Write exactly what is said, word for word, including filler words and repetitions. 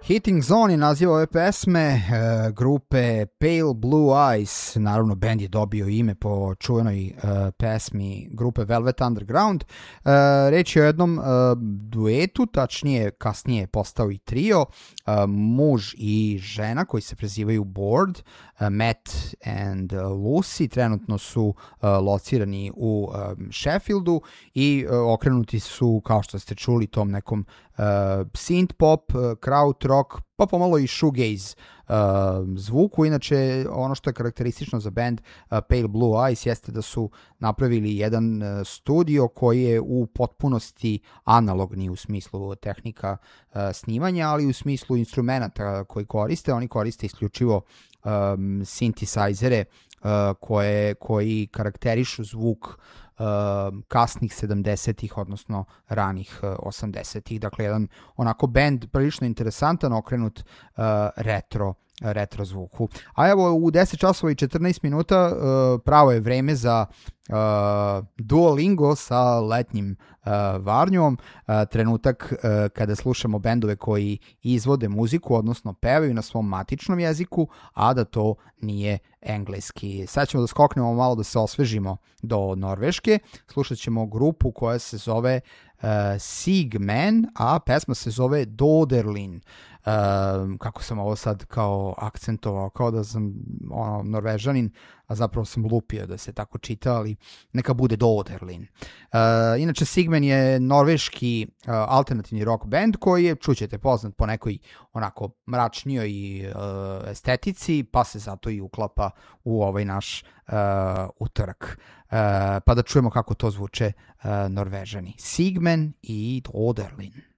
Hitting Zone je naziv ove pesme, uh, grupe Pale Blue Eyes, naravno band je dobio ime po čuvenoj uh, pesmi grupe Velvet Underground. Uh, reč je o jednom uh, duetu, tačnije kasnije je postao i trio, uh, muž i žena koji se prezivaju Board, uh, Matt and uh, Lucy, trenutno su uh, locirani u uh, Sheffieldu i uh, okrenuti su, kao što ste čuli, tom nekom uh, synth pop, uh, kraut rock, pa pomalo i shoegaze uh, zvuku. Inače, ono što je karakteristično za band uh, Pale Blue Eyes jeste da su napravili jedan uh, studio koji je u potpunosti analogni u smislu tehnika uh, snimanja, ali u smislu instrumenta koji koriste. Oni koriste isključivo um, synthesizere uh, koje, koji karakterišu zvuk Uh, kasnih sedamdesetih, odnosno ranih uh, osamdesetih. Dakle, jedan onako band prilično interesantan, okrenut uh, retro retro zvuku. A evo, u deset časova i četrnaest minuta uh, pravo je vreme za uh, Duolingo sa letnjim uh, varnjom. Uh, trenutak uh, kada slušamo bendove koji izvode muziku, odnosno pevaju na svom matičnom jeziku, a da to nije engleski. Sad ćemo da skoknemo malo da se osvežimo do Norveške. Slušat ćemo grupu koja se zove uh, Sigmen, a pesma se zove Doderlin. Uh, kako sam ovo sad kao akcentovao, kao da sam ono, Norvežanin, a zapravo sam lupio da se tako čita, ali neka bude Doderlin. Uh, inače, Sigmen je norveški uh, alternativni rock band koji je, čućete, poznat po nekoj onako mračnijoj uh, estetici, pa se zato i uklapa u ovaj naš uh, utorak. Uh, pa da čujemo kako to zvuče uh, Norvežani. Sigmen i Doderlin.